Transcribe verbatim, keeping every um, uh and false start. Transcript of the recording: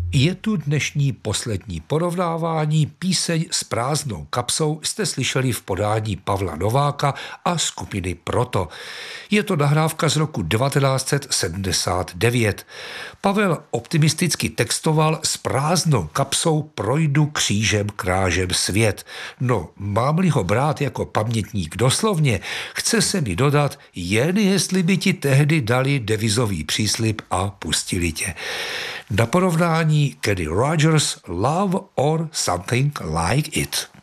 Je tu dnešní poslední porovnávání. Píseň s prázdnou kapsou jste slyšeli v podání Pavla Nováka a skupiny Proto. Je to nahrávka z roku devatenáct set sedmdesát devět. Pavel optimisticky textoval: s prázdnou kapsou projdu křížem krážem svět. No, mám-li ho brát jako pamětník doslovně, chce se mi dodat, jen jestli by ti tehdy dali devizový příslib a pustili tě. Na porovnání Kenny Rogers Love or Something Like It.